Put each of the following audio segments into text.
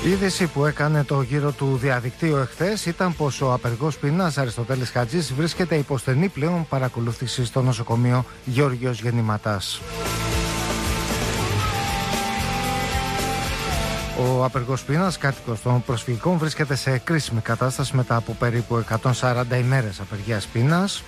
Η είδηση που έκανε το γύρο του διαδικτύου εχθές ήταν πως ο απεργός πείνας Αριστοτέλης Χατζής βρίσκεται υπό στενή πλέον παρακολούθηση στο νοσοκομείο Γεώργιος Γεννηματάς. Ο απεργός πείνας, κάτοικος των προσφυγικών, βρίσκεται σε κρίσιμη κατάσταση μετά από περίπου 140 ημέρες απεργίας πείνας.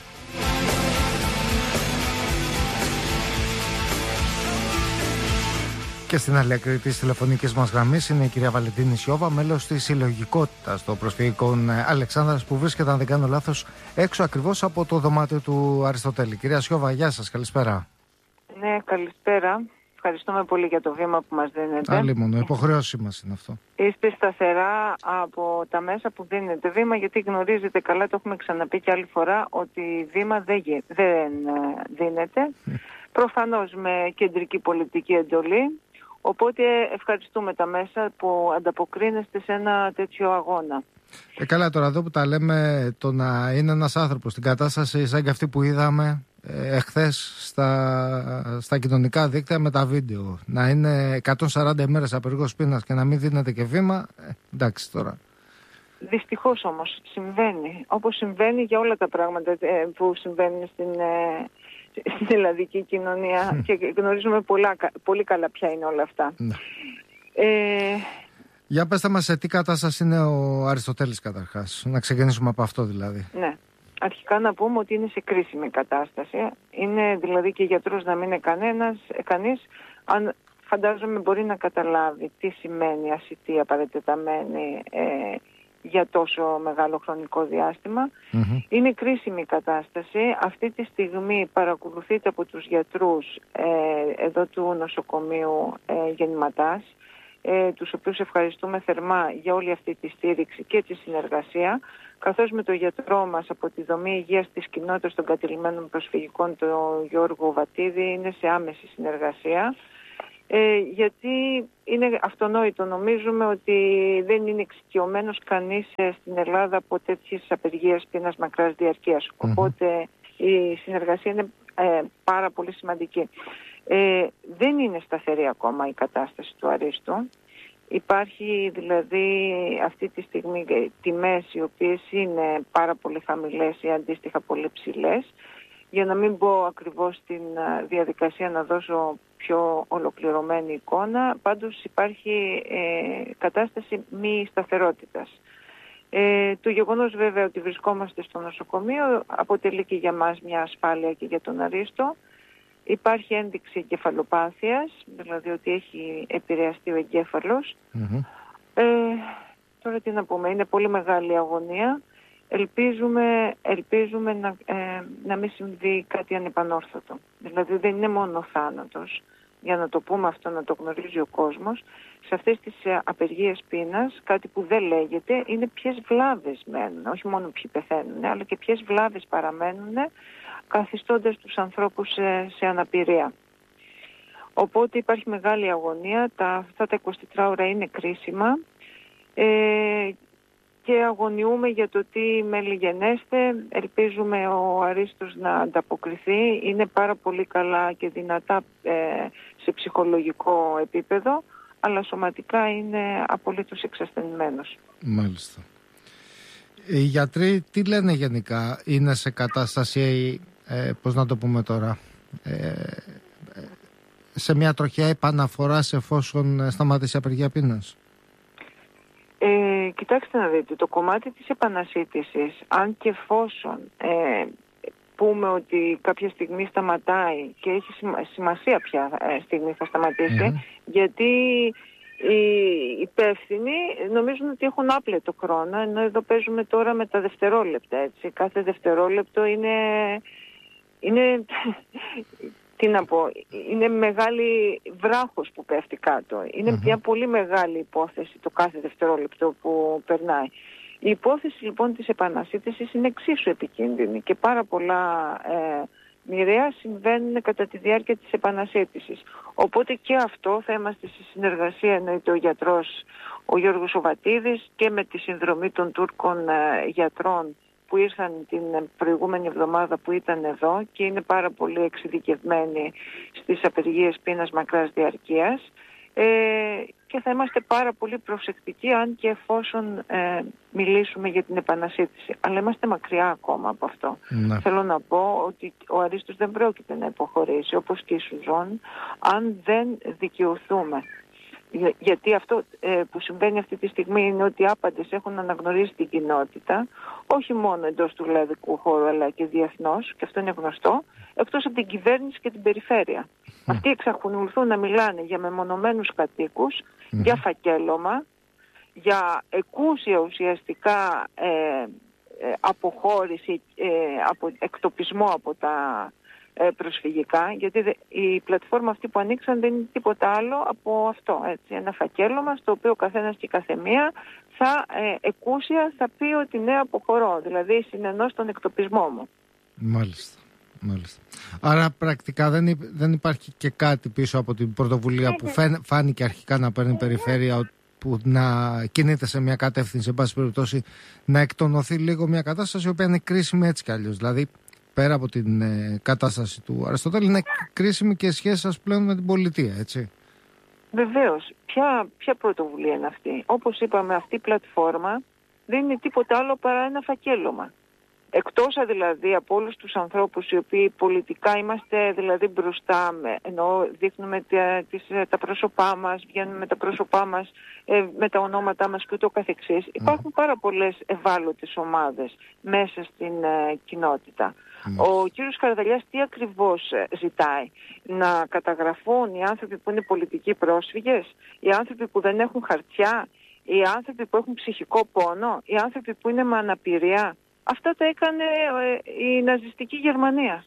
Και στην άλλη άκρη της τηλεφωνικής μας γραμμής είναι η κυρία Βαλεντίνη Σιώβα, μέλος της συλλογικότητας των προσφυγικών Αλεξάνδρας, που βρίσκεται, αν δεν κάνω λάθος, έξω ακριβώς από το δωμάτιο του Αριστοτέλη. Κυρία Σιώβα, γεια σας, καλησπέρα. Ναι, καλησπέρα. Ευχαριστούμε πολύ για το βήμα που μας δίνετε. Άλλη μόνο, υποχρέωσή μας είναι αυτό. Είστε σταθερά από τα μέσα που δίνετε βήμα, γιατί γνωρίζετε καλά, το έχουμε ξαναπεί και άλλη φορά, ότι βήμα δεν δίνεται. Προφανώς με κεντρική πολιτική εντολή. Οπότε ευχαριστούμε τα μέσα που ανταποκρίνεστε σε ένα τέτοιο αγώνα. Καλά, τώρα εδώ που τα λέμε, το να είναι ένας άνθρωπος στην κατάσταση σαν και αυτή που είδαμε εχθές στα κοινωνικά δίκτυα με τα βίντεο, να είναι 140 ημέρες απεργός πείνας και να μην δίνεται και βήμα, εντάξει τώρα. Δυστυχώς όμως συμβαίνει, όπως συμβαίνει για όλα τα πράγματα που συμβαίνουν στην ελλαδική κοινωνία και γνωρίζουμε πολύ καλά ποια είναι όλα αυτά. Ναι. Για πέστε μας σε τι κατάσταση είναι ο Αριστοτέλης καταρχάς, να ξεκινήσουμε από αυτό δηλαδή. Ναι, αρχικά να πούμε ότι είναι σε κρίσιμη κατάσταση, είναι δηλαδή και γιατρός να μην είναι κανείς, αν φαντάζομαι μπορεί να καταλάβει τι σημαίνει ασιτεία παρατεταμένη για τόσο μεγάλο χρονικό διάστημα. Είναι κρίσιμη κατάσταση. Αυτή τη στιγμή παρακολουθείται από τους γιατρούς εδώ του νοσοκομείου Γεννηματάς, τους οποίους ευχαριστούμε θερμά για όλη αυτή τη στήριξη και τη συνεργασία, καθώς με το γιατρό μας από τη δομή υγείας της κοινότητας των κατηλημένων προσφυγικών, τον Γιώργο Βατίδη, είναι σε άμεση συνεργασία. Γιατί είναι αυτονόητο, νομίζουμε ότι δεν είναι εξοικειωμένος κανείς στην Ελλάδα από τέτοιες απεργίες πείνας μακράς διαρκείας. Οπότε η συνεργασία είναι πάρα πολύ σημαντική. Δεν είναι σταθερή ακόμα η κατάσταση του Αρίστου. Υπάρχει δηλαδή αυτή τη στιγμή τιμές οι οποίες είναι πάρα πολύ χαμηλές ή αντίστοιχα πολύ ψηλές. Για να μην πω ακριβώς στην διαδικασία να δώσω πιο ολοκληρωμένη εικόνα, πάντως υπάρχει κατάσταση μη σταθερότητας. Το γεγονός βέβαια ότι βρισκόμαστε στο νοσοκομείο αποτελεί και για μας μια ασφάλεια και για τον Αρίστο. Υπάρχει ένδειξη εγκεφαλοπάθειας, δηλαδή ότι έχει επηρεαστεί ο εγκέφαλος. Τώρα τι να πούμε, είναι πολύ μεγάλη αγωνία. Ελπίζουμε να μην συμβεί κάτι ανεπανόρθωτο. Δηλαδή δεν είναι μόνο θάνατος, για να το πούμε αυτό, να το γνωρίζει ο κόσμος. Σε αυτές τις απεργίες πείνας κάτι που δεν λέγεται είναι ποιες βλάβες μένουν, όχι μόνο ποιοι πεθαίνουν, αλλά και ποιες βλάβες παραμένουν, καθιστώντας τους ανθρώπους σε αναπηρία. Οπότε υπάρχει μεγάλη αγωνία, αυτά τα 24 ώρα είναι κρίσιμα και αγωνιούμε για το τι μελιγενέστε. Ελπίζουμε ο Αρίστος να ανταποκριθεί. Είναι πάρα πολύ καλά και δυνατά σε ψυχολογικό επίπεδο, αλλά σωματικά είναι απολύτως εξασθενημένος. Μάλιστα. Οι γιατροί τι λένε γενικά, είναι σε κατάσταση, πώς να το πούμε τώρα, σε μια τροχιά επαναφοράς εφόσον σταματήσει η απεργία πείνας? Κοιτάξτε να δείτε, το κομμάτι της επανασύτησης, αν και εφόσον πούμε ότι κάποια στιγμή σταματάει και έχει σημασία ποια στιγμή θα σταματήσει, γιατί οι υπεύθυνοι νομίζουν ότι έχουν άπλετο χρόνο, ενώ εδώ παίζουμε τώρα με τα δευτερόλεπτα, έτσι. Κάθε δευτερόλεπτο είναι τι να πω, είναι μεγάλη βράχος που πέφτει κάτω. Είναι μια πολύ μεγάλη υπόθεση το κάθε δευτερόλεπτο που περνάει. Η υπόθεση λοιπόν της επανασύτησης είναι εξίσου επικίνδυνη και πάρα πολλά μοιραία συμβαίνουν κατά τη διάρκεια της επανασύτησης. Οπότε και αυτό θα είμαστε σε συνεργασία, εννοείται ο γιατρός ο Γιώργος Βατίδης και με τη συνδρομή των Τούρκων γιατρών που ήρθαν την προηγούμενη εβδομάδα που ήταν εδώ και είναι πάρα πολύ εξειδικευμένοι στις απεργίες πείνας μακράς διαρκείας. και θα είμαστε πάρα πολύ προσεκτικοί αν και εφόσον μιλήσουμε για την επανασύντηση. Αλλά είμαστε μακριά ακόμα από αυτό. Ναι. Θέλω να πω ότι ο Αρίστος δεν πρόκειται να υποχωρήσει, όπως και η Σουζόν, αν δεν δικαιωθούμε. Γιατί αυτό που συμβαίνει αυτή τη στιγμή είναι ότι οι άπαντες έχουν αναγνωρίσει την κοινότητα, όχι μόνο εντός του λαϊκού χώρου αλλά και διεθνώς, και αυτό είναι γνωστό, εκτός από την κυβέρνηση και την περιφέρεια. Αυτοί εξακολουθούν να μιλάνε για μεμονωμένους κατοίκους, για φακέλωμα, για εκούσια ουσιαστικά αποχώρηση, εκτοπισμό από τα προσφυγικά, γιατί η πλατφόρμα αυτή που ανοίξαν δεν είναι τίποτα άλλο από αυτό, έτσι, ένα φακέλωμα στο οποίο ο καθένας και η καθεμία θα εκούσια θα πει ότι ναι, αποχωρώ, δηλαδή συνενώ στον εκτοπισμό μου. Μάλιστα. Άρα πρακτικά δεν υπάρχει και κάτι πίσω από την πρωτοβουλία που φάνηκε αρχικά να παίρνει η περιφέρεια, που να κινείται σε μια κατεύθυνση, εν πάση περιπτώσει, να εκτονωθεί λίγο μια κατάσταση η οποία είναι κρίσιμη έτσι κι αλλιώς. Δηλαδή, πέρα από την κατάσταση του Αριστοτέλη, είναι κρίσιμη και η σχέση σας πλέον με την πολιτεία, έτσι. Βεβαίως. Ποια πρωτοβουλία είναι αυτή? Όπως είπαμε, αυτή η πλατφόρμα δεν είναι τίποτα άλλο παρά ένα φακέλωμα. Εκτός δηλαδή από όλους τους ανθρώπους οι οποίοι πολιτικά είμαστε δηλαδή μπροστά, ενώ δείχνουμε τα πρόσωπά μας, βγαίνουμε με τα πρόσωπά μας, με τα ονόματά μας και ούτω καθεξής, υπάρχουν πάρα πολλές ευάλωτες ομάδες μέσα στην κοινότητα. Ο κύριος Χαρδαλιάς τι ακριβώς ζητάει? Να καταγραφούν οι άνθρωποι που είναι πολιτικοί πρόσφυγες, οι άνθρωποι που δεν έχουν χαρτιά, οι άνθρωποι που έχουν ψυχικό πόνο, οι άνθρωποι που είναι με αναπηρία. Αυτά τα έκανε η ναζιστική Γερμανία.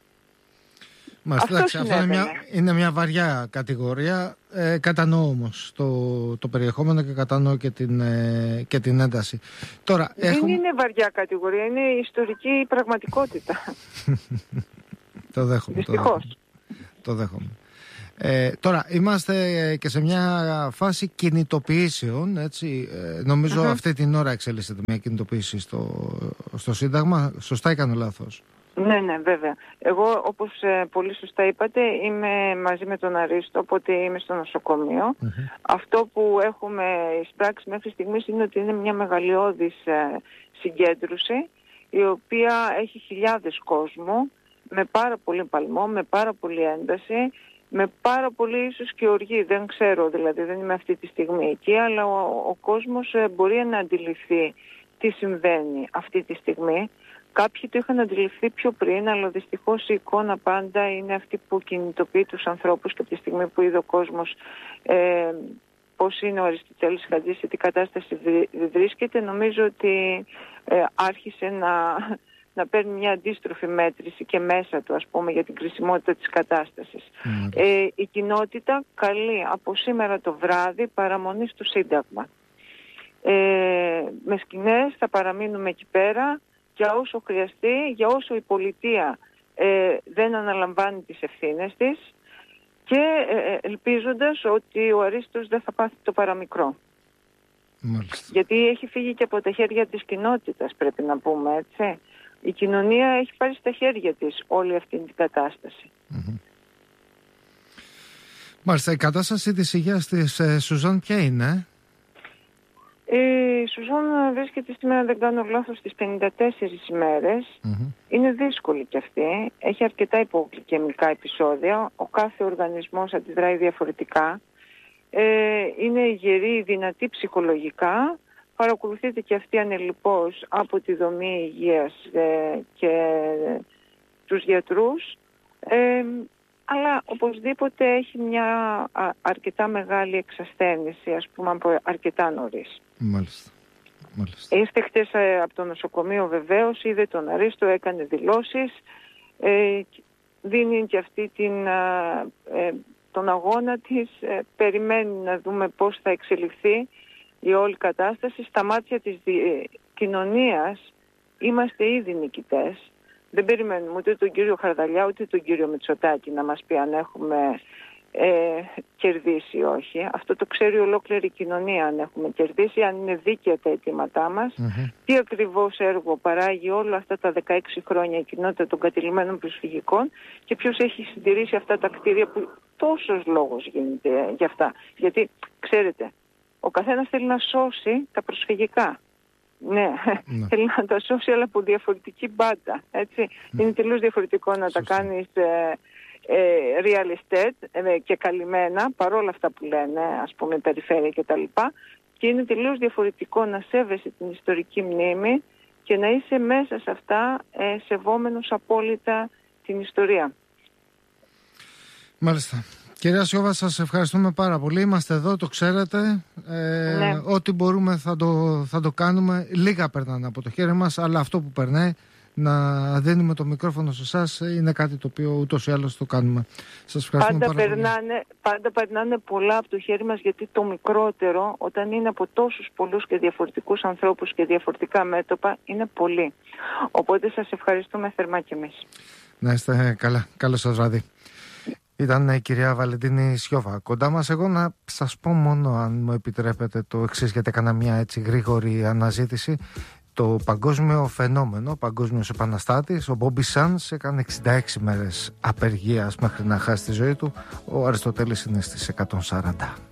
Αυτό είναι μια βαριά κατηγορία. Κατανοώ όμως το περιεχόμενο και κατανοώ και την ένταση. Τώρα, δεν είναι βαριά κατηγορία, είναι ιστορική πραγματικότητα. Το δέχομαι. Δυστυχώς. Το δέχομαι. Τώρα είμαστε και σε μια φάση κινητοποιήσεων, έτσι. Νομίζω αυτή την ώρα εξελίσσεται μια κινητοποίηση στο Σύνταγμα. Σωστά ή κάνω λάθος? Ναι, βέβαια. Εγώ, όπως πολύ σωστά είπατε, είμαι μαζί με τον Αρίστο, οπότε είμαι στο νοσοκομείο. Αυτό που έχουμε εισπράξει μέχρι στιγμής είναι ότι είναι μια μεγαλειώδης συγκέντρωση, η οποία έχει χιλιάδες κόσμου, με πάρα πολύ παλμό, με πάρα πολύ ένταση, με πάρα πολύ ίσως και οργή, δεν ξέρω, δηλαδή δεν είμαι αυτή τη στιγμή εκεί, αλλά ο κόσμος μπορεί να αντιληφθεί τι συμβαίνει αυτή τη στιγμή. Κάποιοι το είχαν αντιληφθεί πιο πριν, αλλά δυστυχώς η εικόνα πάντα είναι αυτή που κινητοποιεί τους ανθρώπους, και από τη στιγμή που είδε ο κόσμος πώς είναι ο Αριστοτέλης Χατζής, σε τι κατάσταση βρίσκεται, νομίζω ότι άρχισε να παίρνει μια αντίστροφη μέτρηση και μέσα του, ας πούμε, για την κρισιμότητα της κατάστασης. Η κοινότητα καλεί από σήμερα το βράδυ παραμονή στο Σύνταγμα. Με σκηνές θα παραμείνουμε εκεί πέρα για όσο χρειαστεί, για όσο η πολιτεία δεν αναλαμβάνει τις ευθύνες της, και ελπίζοντας ότι ο Αρίστος δεν θα πάθει το παραμικρό. Μάλιστα. Γιατί έχει φύγει και από τα χέρια της κοινότητας, πρέπει να πούμε, έτσι. Η κοινωνία έχει πάρει στα χέρια της όλη αυτή την κατάσταση. Μάλιστα, η κατάσταση της υγείας της Σουζάν ποια είναι? Η Σουζάν βρίσκεται σήμερα, δεν κάνω λάθος, στις 54 ημέρες. Είναι δύσκολη κι αυτή. Έχει αρκετά υπογλυκαιμικά επεισόδια. Ο κάθε οργανισμός αντιδράει διαφορετικά. Είναι γερή, δυνατή ψυχολογικά. Παρακολουθείται και αυτή ανελιπώς από τη δομή υγείας και τους γιατρούς. Αλλά οπωσδήποτε έχει μια αρκετά μεγάλη εξασθένηση, ας πούμε, από αρκετά νωρίς. Μάλιστα. Είστε χτες από το νοσοκομείο, βεβαίως, είδε τον Αρίστο, έκανε δηλώσεις, δίνει και αυτή τον αγώνα της, περιμένει να δούμε πώς θα εξελιχθεί η όλη κατάσταση. Στα μάτια της κοινωνίας είμαστε ήδη νικητές. Δεν περιμένουμε ούτε τον κύριο Χαρδαλιά ούτε τον κύριο Μητσοτάκη να μας πει αν έχουμε κερδίσει ή όχι. Αυτό το ξέρει ολόκληρη η κοινωνία, αν έχουμε κερδίσει, αν είναι δίκαια τα αιτήματά μας, τι ακριβώς έργο παράγει όλα αυτά τα 16 χρόνια η κοινότητα των κατηλημένων προσφυγικών και ποιος έχει συντηρήσει αυτά τα κτίρια που τόσος λόγος γίνεται για αυτά. Γιατί, ξέρετε, ο καθένας θέλει να σώσει τα προσφυγικά. Ναι, θέλει να τα σώσει, αλλά από διαφορετική μπάτα. Έτσι. Είναι τελείως διαφορετικό να τα κάνεις real estate και καλυμμένα, παρόλα αυτά που λένε, ας πούμε, περιφέρεια και τα λοιπά, και είναι τελείως διαφορετικό να σέβεσαι την ιστορική μνήμη και να είσαι μέσα σε αυτά σεβόμενος απόλυτα την ιστορία. Μάλιστα. Κυρία Σιώβα, σας ευχαριστούμε πάρα πολύ. Είμαστε εδώ, το ξέρετε. Ό,τι μπορούμε θα το κάνουμε. Λίγα περνάνε από το χέρι μας, αλλά αυτό που περνάει, να δίνουμε το μικρόφωνο σε εσάς, είναι κάτι το οποίο ούτως ή άλλως το κάνουμε. Σας ευχαριστούμε πάρα πολύ. Πάντα περνάνε πολλά από το χέρι μας, γιατί το μικρότερο, όταν είναι από τόσους πολλούς και διαφορετικούς ανθρώπους και διαφορετικά μέτωπα, είναι πολύ. Οπότε σας ευχαριστούμε θερμά κι εμείς. Να είστε καλά. Καλό σας βράδυ. Ήταν η κυρία Βαλεντίνη Σιώβα κοντά μας. Εγώ να σας πω μόνο, αν μου επιτρέπετε, το εξής, γιατί έκανα μια έτσι γρήγορη αναζήτηση. Το παγκόσμιο φαινόμενο, ο παγκόσμιος επαναστάτης, ο Μπόμπι Σανς, έκανε 66 μέρες απεργίας μέχρι να χάσει τη ζωή του. Ο Αριστοτέλης είναι στις 140.